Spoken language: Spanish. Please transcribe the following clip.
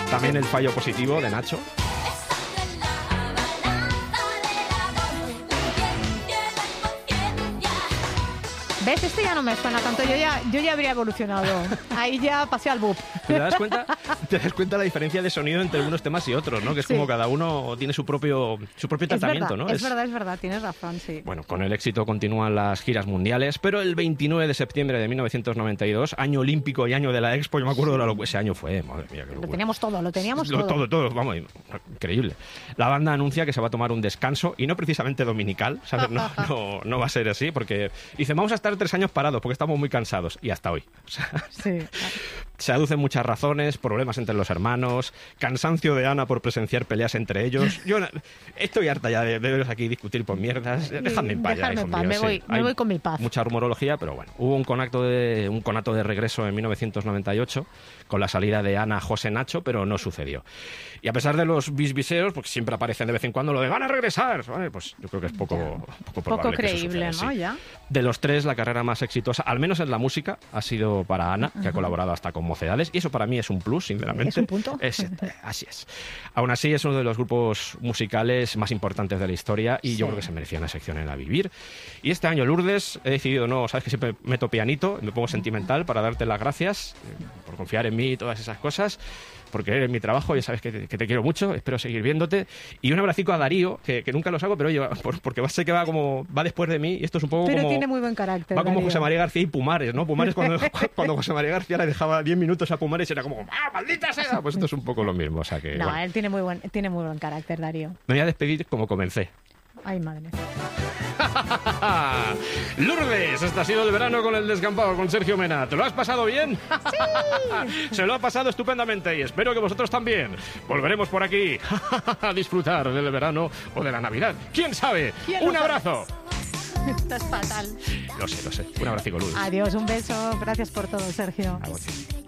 También el fallo positivo de Nacho. ¿Ves? Este ya no me suena tanto. Yo ya habría evolucionado. Ahí ya pasé al BUP. ¿Te das cuenta? ¿Te das cuenta la diferencia de sonido entre unos temas y otros, ¿no? Que es como cada uno tiene su propio tratamiento, ¿no? Es verdad, tienes razón, sí. Bueno, con el éxito continúan las giras mundiales, pero el 29 de septiembre de 1992, año olímpico y año de la Expo, yo me acuerdo de lo que ese año fue, madre mía, qué locura. Lo teníamos todo. Todo, vamos, increíble. La banda anuncia que se va a tomar un descanso, y no precisamente dominical, ¿sabes? No va a ser así, porque dicen, vamos a estar 3 años parados porque estamos muy cansados, y hasta hoy. O sea, sí. Se aducen muchas razones, problemas entre los hermanos, cansancio de Ana por presenciar peleas entre ellos. Yo estoy harta ya de veros aquí discutir por mierdas. Dejadme en paz ya, hijos míos. Me voy con mi paz. Mucha rumorología, pero bueno. Hubo un conato de regreso en 1998 con la salida de Ana, José, Nacho, pero no sucedió. Y a pesar de los bisbiseos, porque siempre aparecen de vez en cuando lo de van a regresar, ¿vale? Pues yo creo que es poco probable creíble, que eso suceda, ¿no? Ya. De los tres, la carrera más exitosa, al menos en la música, ha sido para Ana, que ha colaborado hasta con Mocedades, y eso para mí es un plus, sinceramente. ¿Es un punto? Así es. Aún así, es uno de los grupos musicales más importantes de la historia, y yo creo que se merecía una sección en la Vivir. Y este año, Lourdes, he decidido, sabes que siempre meto pianito, me pongo sentimental para darte las gracias por confiar en mí y todas esas cosas, porque eres mi trabajo, ya sabes que te quiero mucho, espero seguir viéndote. Y un abracico a Darío, que nunca los hago, pero oye, porque sé que va después de mí, y esto es un poco pero tiene muy buen carácter, va como Darío. José María García y Pumares, ¿no? Pumares cuando José María García le dejaba 10 minutos a Pumares era como ¡ah, maldita sea! Pues esto es un poco lo mismo, o sea que... No, bueno. él tiene muy buen carácter, Darío. Me voy a despedir como comencé. Ay, madre. Lourdes, este ha sido el verano con el descampado, con Sergio Mena. ¿Te lo has pasado bien? ¡Sí! Se lo ha pasado estupendamente y espero que vosotros también. Volveremos por aquí a disfrutar del verano o de la Navidad. ¿Quién sabe? ¡Un abrazo! Esto es fatal. Lo sé. Un abrazo, Lourdes. Adiós, un beso. Gracias por todo, Sergio. A vos.